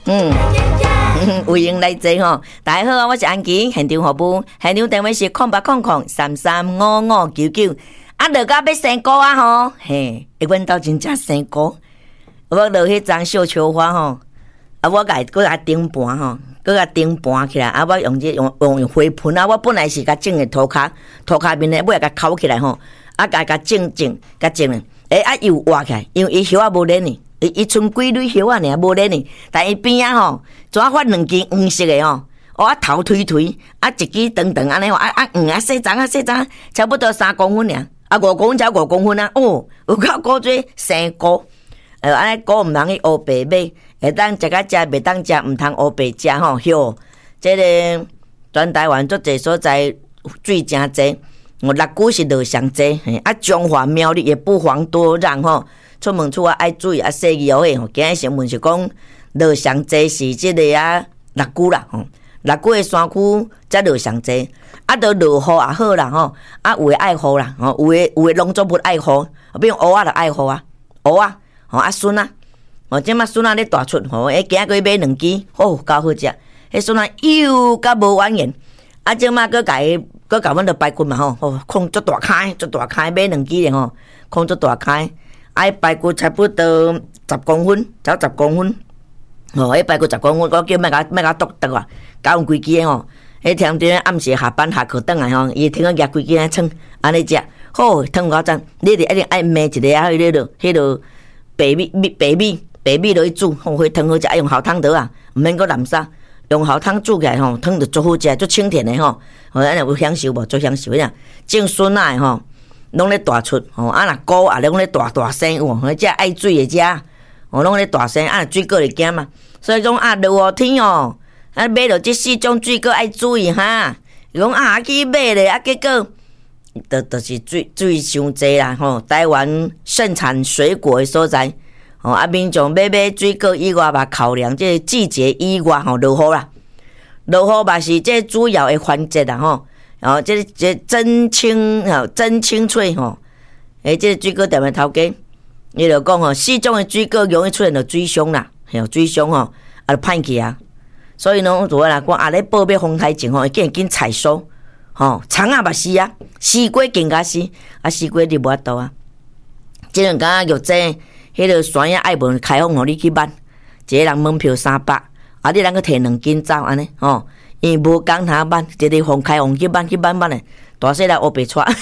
欢迎来坐吼！大家好，我是安琪，现场服务，现场电话是0800335599。落到要生果啊吼，嘿，阮兜真正生果，我落迄张绣球花吼，我甲顶盘吼，甲顶盘起来，我用花盆啊，我本来是甲整个涂骹面的，尾甲扣起来吼，甲整，又挖起来，因为伊叶啊无连呢。伊剩几蕊叶啊尔，无咧呢。但伊边啊吼，怎发两支黄色的吼，头推，一支长长安尼吼，细长，差不多3公分尔，5公分才5公分啊。有够古锥生果，安尼果毋通去乌白买，会当食甲食，袂当食毋通乌白食吼。哟，这个全台湾足侪所在水真济，六股是落上济，中华苗栗也不遑多让吼。出门厝爱注意洗衣哦吼，今日新闻是讲落上济是即个六股啦吼，六股的山区才落上济，都落雨也好啦吼，有诶爱雨啦吼，有诶农作物爱雨，比如蚵仔就爱雨蚵仔笋啊，即马笋啊咧大出吼，今日去买2支，够好食，迄笋啊又甲无完颜，即马佫甲阮着排骨嘛吼，空足大开买2支咧吼，空足大开。排骨差不多10公分，走10公分。迄排骨10公分，我叫莫甲剁啊，搞用规支吼。迄天顶暗时下班下课转来吼，伊听个夹规支来称，安尼食，好汤够赞。你哋一定爱煸一个啊，迄落白米落去煮，迄汤好食，爱用熬汤倒啊，毋免搁淋沙，用熬汤煮起来吼，汤就足好食，足清甜的吼。安尼有享受无？足享受呀！种笋仔吼。拢咧大出吼，若菇也拢咧大生有，迄只爱水的只，拢咧大生，水果会惊嘛。所以讲落雨天哦，买着即4种水果爱注意哈。讲去买咧，结果就是水伤济啦吼。台湾盛产水果的所在，民众买水果以外嘛，考量即季节以外吼，落雨啦，落雨嘛是即主要的环节啦吼。这真青翠吼，这水果店的头家，伊就讲吼，4种的水果容易出现着水伤啦，水伤吼，就歹去啊。所以呢，就来讲咧报备风台前吼，紧采收，葱嘛是啊，西瓜更加是，西瓜你无法度啊。即两天玉井迄个山野爱文开放互你去捌，一个人门票300，你人去摕2斤走安尼吼。伊无讲他捌，一个放开放去捌咧，大细来乌白带，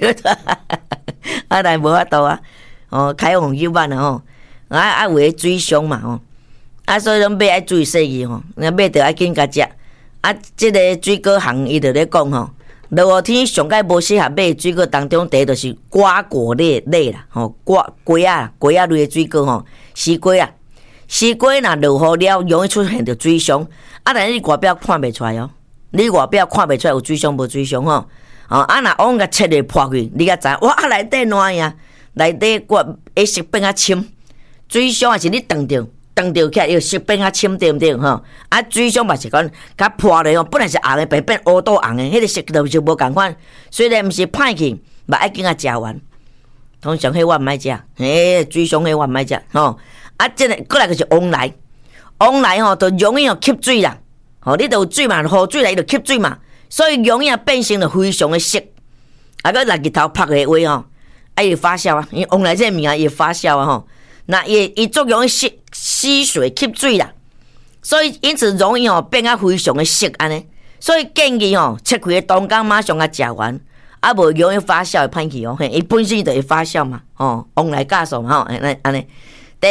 但无法度啊，开放去捌啊吼，有诶水伤嘛吼，所以咱买爱注意细意吼，买着爱紧甲食，即个水果行伊就咧讲吼，落雨天上界无适合买水果当中，第一就是瓜果类啦，瓜类的水果吼，西瓜啊。西瓜若落雨了，容易出现着水伤。但是你外表看袂出来哦，你外表看袂出来有水伤无水伤吼。若往甲切咧破去，你甲知，哇，内底烂呀，内底色变较深，水伤也是你断着起来，又色变较深，对毋对吼？水伤嘛是讲甲破咧吼，本来是红的，变乌倒红的，迄个色就是无共款。虽然毋是歹去，嘛爱紧甲食完。通常迄我毋爱食，水伤迄我毋爱食吼。即个过来就是往来吼，就容易吸水啦。你就有水嘛，雨水来就吸水嘛，所以容易变成了非常的涩。个日头晒的话吼，会发酵啊，因为往来这物啊会发酵啊吼。那伊作用吸水吸水啦，所以因此容易变啊非常的涩安尼。所以建议切开的当天马上甲食完，无容易发酵会歹去哦。伊本身就会发酵嘛，往来加速嘛吼，安尼。第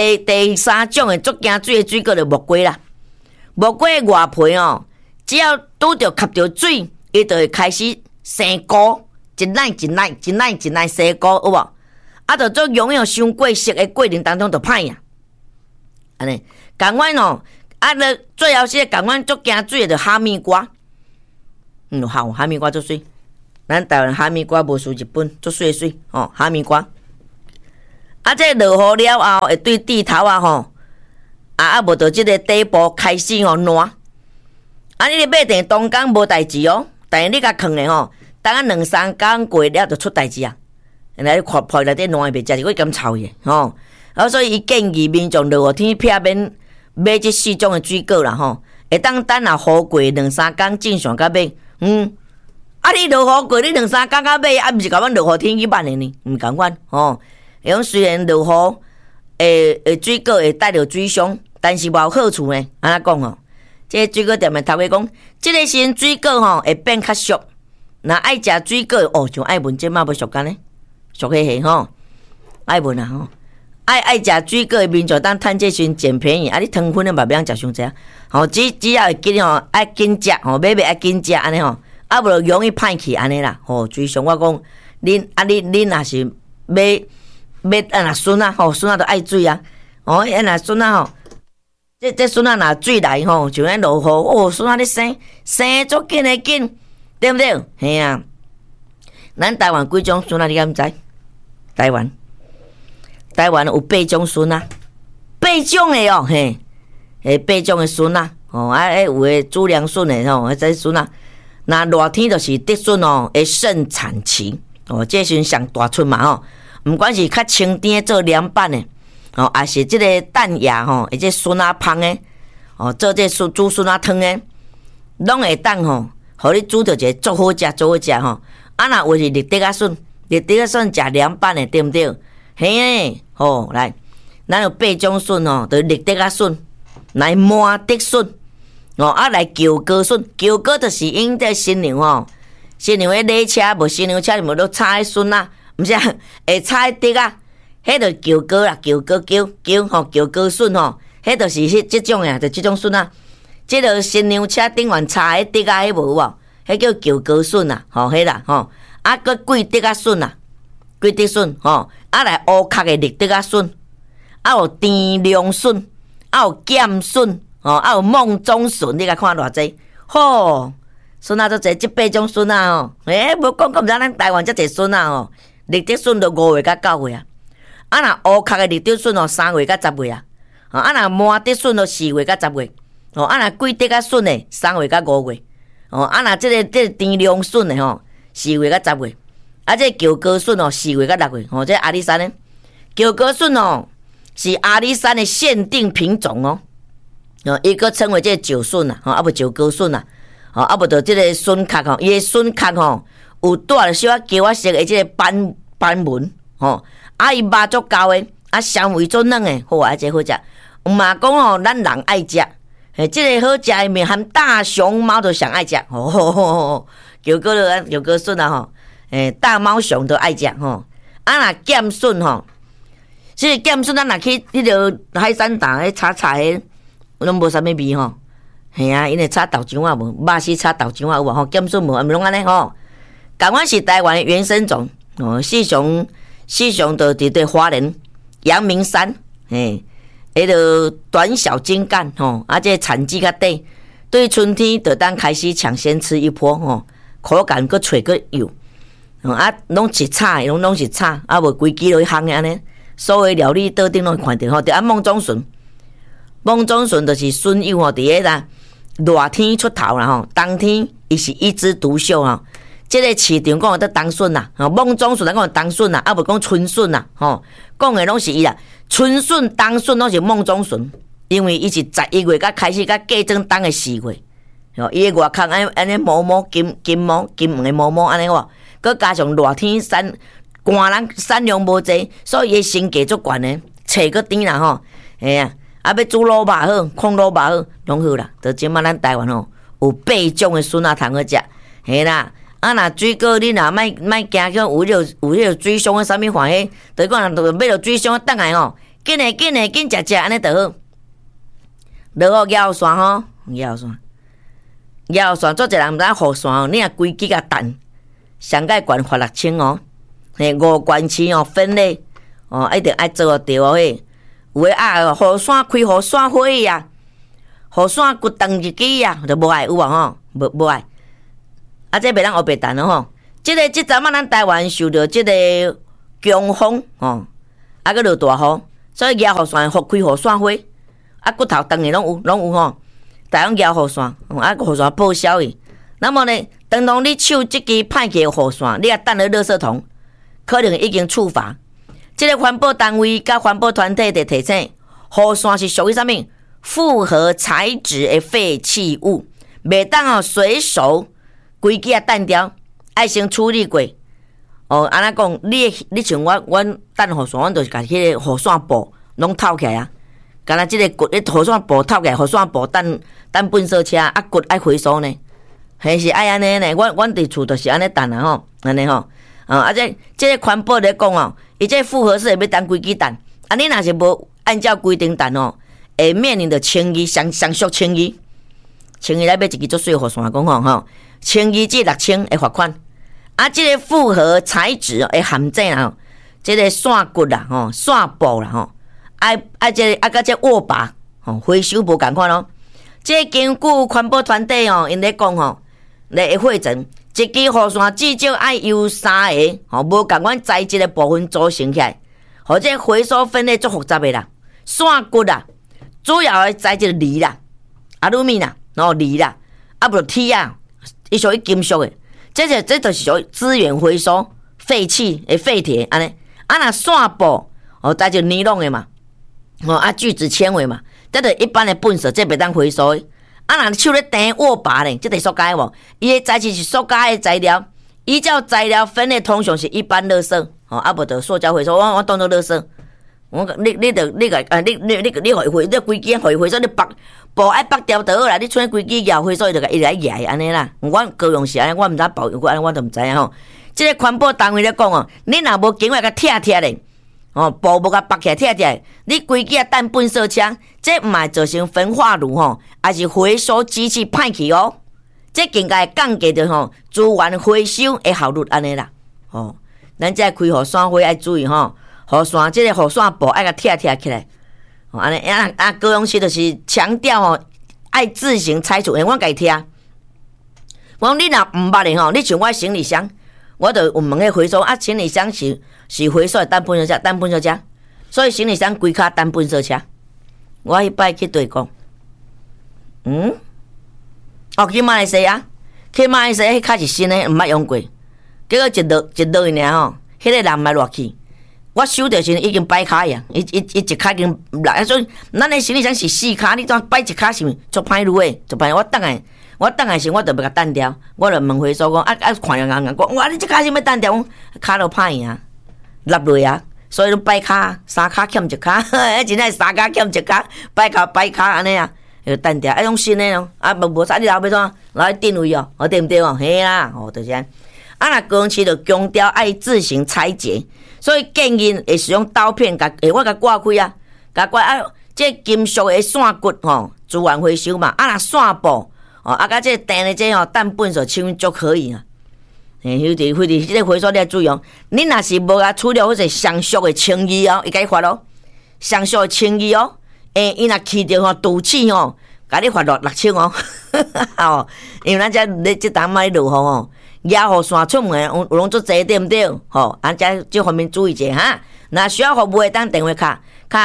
3种的足惊水的水果就木瓜啦，木瓜的外皮只要拄着吸着水，伊就会开始生菇，一奶生菇，有无？就做容易伤过熟的过程当中就歹呀，安尼。共阮最后是共阮足惊水的哈密瓜，好，哈密瓜足水，咱台湾哈密瓜无输日本，足水哈密瓜。这落雨了后，会对地头吼，无到这个底部开始烂。你买定当天无代志哦，但是你甲放咧吼，等2-3天过了就出代志啊。来看破内底烂袂食，是会咁臭嘅吼。所以伊建议民众落雨天避免买这4种的水果啦吼，会当等下雨过2-3天正常甲买。你落雨过你2-3天甲买，毋是甲阮落雨天去办的呢？毋共款吼。用虽然落雨，水果会带着水伤，但是无好处呢。安怎讲吼？这个水果店的头家讲，这个时水果吼会变较俗，若爱食水果像爱闻即马要俗干呢，俗嘿嘿吼，爱闻啊吼。爱食水果的民众当趁这时捡便宜，你糖分的嘛袂晓食伤济，吼只要会紧吼，爱紧食吼，买爱紧食安尼吼，无就容易歹去安尼啦，吼最上我讲，恁若是要若孙啊吼，孙啊都爱水啊，若孙啊吼，这孙啊若水来吼，像咱落雨孙啊咧生足紧的紧，对不对？嘿啊，咱台湾几种孙啊，你敢知？台湾有8种孙啊，8种的哦，嘿，8种的孙啊，有的主粮孙的吼，这孙啊，那热天就是竹笋哦的盛产期，这时上大出嘛吼，不管是较清甜做凉拌的，也是这个蛋芽吼，或者笋仔芳的，做这煮笋仔汤的，拢会当吼，互你煮到一个足好食吼。若有是绿竹仔笋食凉拌的，对不对？嘿诶，来，咱有8种笋就是绿竹仔笋，来满竹笋，来虬高笋，虬高就是因在新娘新娘迄礼车无新娘车，无都插迄笋啊，毋是会插迄竹啊，迄就虬高啦，虬高虬高笋迄就是即种呀，就即种笋啊，即个新娘车顶完插迄竹啊，迄无有，迄叫虬高笋啊，迄啦搁贵竹仔笋啊。龟竹笋来乌壳的绿竹仔笋，有甜凉笋，有咸笋，有梦中笋，你甲看偌济？笋啊都济，这8种笋啊无讲毋知咱台湾遮济笋啊绿竹笋就5月到9月啊，若乌壳的绿竹笋3月到10月若满竹笋就4月到10月若龟竹仔笋的3月到5月若这个甜凉笋的4月到10月。这虬高笋4月到6月这阿里山的虬高笋是阿里山的限定品种伊个称为这酒笋无酒高笋无就这个笋壳伊的笋壳有带了小胶仔色的这个斑纹伊肉足厚的香味足软的，这好食。有嘛讲咱人爱食，这个好食的面含大熊猫都上爱食虬高笋大猫熊都爱食若咸笋这个咸笋咱若去迄个海产档迄炒的，拢无啥物味嘿啊，因为炒豆浆啊无，肉丝炒豆浆啊有无咸笋无，拢安尼同款是台湾的原生种四雄就伫对花莲阳明山迄个短小精干这产季较短，对春天就当开始抢先吃一波口感佫脆佫油。拢是炒，拢是炒，无规支落去烘的安尼。所有料理桌顶拢会看到就梦中笋，梦中笋就是笋幼伫迄啦热天出头啦冬天伊是一枝独秀这个市场讲的冬笋啦，梦中笋咱讲冬笋啦，无讲春笋啦讲的拢是伊啦。春笋、冬笋拢是梦中笋，因为伊是11月才开始，甲过正冬的4月，伊的外壳安尼毛毛金黄的毛毛安尼佮加上热天寒人产量无济，所以伊身价足悬的，菜佮甜啦要煮卤肉好，控卤肉好，拢好啦。就即马咱台湾有8种的笋通好食，啦。若水果你若莫惊叫有迄个水伤的啥物欢喜，就讲若买着水伤等来紧食安尼就好。落雨摇伞摇伞做一人毋知雨伞你若规支甲弹。上盖管罚60005管市分类一定爱做着有诶雨伞开雨伞火啊，雨伞骨断一支啊，就无爱有无爱这袂当黑白弹这阵咱台湾受到这个强风佮落大雨，所以举雨伞开雨伞火骨头断的拢有台湾举雨伞雨伞报销伊。那么呢，当你手这支歹去的雨伞，你也等了垃圾桶，可能已经处罚。这个环保单位甲环保团体就提醒，雨伞是属于啥物？ 复合材质的废弃物，袂当随手规支弹掉，爱先处理过。安那讲，你像我等雨伞，阮就是甲迄个雨伞布拢透起来啊。敢若即个骨，雨伞布透起来，雨伞布等粪扫车啊，骨爱回收呢，还是爱安尼呢？阮伫厝就是安尼等啊吼，安尼吼。即个环保咧讲伊这复合式会要等几支等，你若是无按照规定等会面临着清议上诉清议来买一支足水雨伞讲吼，清议至6000会罚款。即个复合材质会含这啦，即个线骨啦线布啦即个甲即握把回收无共款咯。即根据环保团体因咧讲咧会诊，一支雨伞至少爱由3个无共款材质的部分组成起来，或者回收分类足复杂的啦。线骨啦，主要的材质铝啦、阿鲁米啦、铝啦，无铁啊，伊属于金属的。这就是属于资源回收废弃的废铁安尼。若线布材质尼龙的嘛，聚酯纤维嘛，这是一般的垃圾，这袂当回收的。若手咧订握把呢，这是塑胶无？伊的材质是塑胶的材料，依照材料分类，通常是一般垃圾无就塑胶回收。我当做垃圾。你回你规支回收，你布爱剥掉就好啦。你剩规支摇回收，伊就伊来摇安尼啦。我高用是安尼，我毋知保养过安尼，我都毋知影吼。即个环保单位咧讲你若无经过甲拆咧，布无甲剥起来拆拆，你规支等粪扫车，这毋会造成焚化炉还是回收机器歹去这更加会降低着资源回收的效率安尼啦。咱这开雨伞会爱注意雨伞这个雨伞布爱甲拆起来，安尼高雄市就是强调爱自行拆除。我甲伊拆，我讲你若毋捌的你像我行李箱，我就有问个回收行李箱是回收的等粪扫车，所以行李箱规卡等粪扫车。我迄摆去对讲，去马来西亚，迄卡是新的，毋捌用过，结果一落去尔迄个人毋捌落去。我收到时已经摆卡呀，伊一卡已经落，所以咱的行李箱是4卡，你怎摆一卡是足歹路的，足歹。我等下时我就要甲等掉，我就问回收讲看人讲，哇，你这卡是要等掉？卡都歹呀，落落啊，所以摆卡3卡欠1卡，真系3卡欠1卡，摆卡安尼啊，就等掉。种新的无啥你留要怎？留喺定位对毋对嘿啦，就是安。若高雄市就强调爱自行拆解，所以建议会使用刀片我甲挂开啊，这金属的线骨资源回收嘛，若线布甲这订的这等粪扫清就可以啊。迄这个回收你要注意你若是无甲处理或者上述的清议伊甲你罚上述的清议伊若去着赌气甲你罚落6000因为咱这当卖落雨压雨伞出门有拢足济对毋对？这方面注意者哈。若需要服务的，当电话卡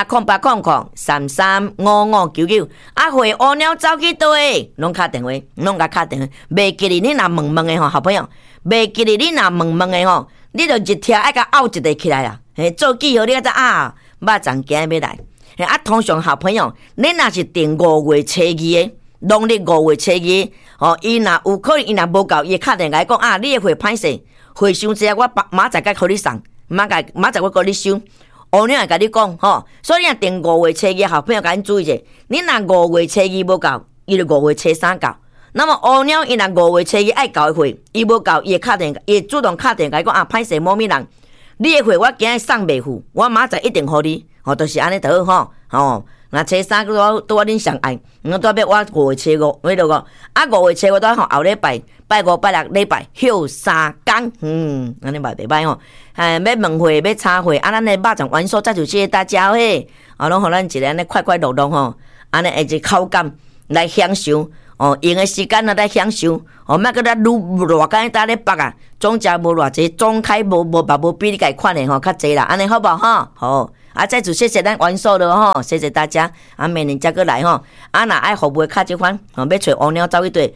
0800335599，回乌鸟走去倒位，拢卡电话，拢甲卡电话。袂记哩，你若问的好朋友，袂记哩，你若问的你就一条爱甲拗一个起来啦。做记号你才肉粽今日要来。通常好朋友，你若是定5月初2的。农历5月初2，伊若有可能伊若无够，伊敲电话讲你的货歹势，回收一下，我明仔甲互你送，明仔我甲你收。乌鸟会甲你讲所以你若定5月初2，好朋友甲你注意者，你若5月初2无够，伊就5月初3够。那么乌鸟伊若5月初2爱够的货，伊无够，伊会敲电话，伊主动敲电话讲歹势某物人，你的货我今日送袂赴，我明仔一定互你，就是安尼就好若初3拄我恁上爱，拄要我5月初5，迄落个5月初5拄后礼拜拜5拜6礼拜休3天，安尼嘛袂歹要问货要查货，咱的肉粽完售，再就谢谢大家拢互咱一个安尼快快乐乐安尼一个口感来享受用的时间来享受莫搁咱愈热干搭咧北总价无偌济，总开无比你家款的较济啦，安尼好无好。再次谢谢咱完售了谢谢大家明年再过来若爱服务的卡这款要找乌鸟走一队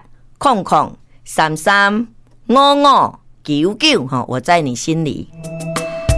08003355990800335599我在你心里。